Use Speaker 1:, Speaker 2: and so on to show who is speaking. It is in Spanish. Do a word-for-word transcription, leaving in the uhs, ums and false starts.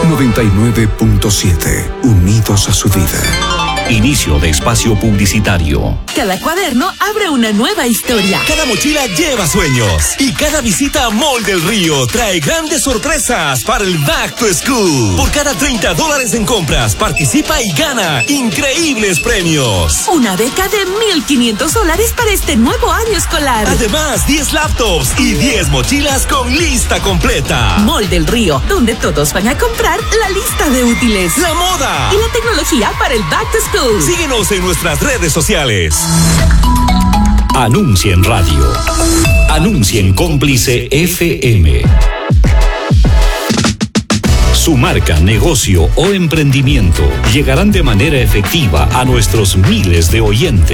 Speaker 1: noventa y nueve punto siete, unidos a su vida.
Speaker 2: Inicio de espacio publicitario.
Speaker 3: Cada cuaderno abre una nueva historia.
Speaker 4: Cada mochila lleva sueños. Y cada visita a Mall del Río trae grandes sorpresas para el Back to School. Por cada treinta dólares en compras, participa y gana increíbles premios.
Speaker 3: Una beca de mil quinientos dólares para este nuevo año escolar.
Speaker 4: Además, diez laptops y diez mochilas con lista completa.
Speaker 3: Mall del Río, donde todos van a comprar la lista de útiles.
Speaker 4: La moda
Speaker 3: y la tecnología para el Back to School.
Speaker 4: Síguenos en nuestras redes sociales.
Speaker 2: Anuncien Radio. Anuncien Cómplice F M. Su marca, negocio o emprendimiento llegarán de manera efectiva a nuestros miles de oyentes.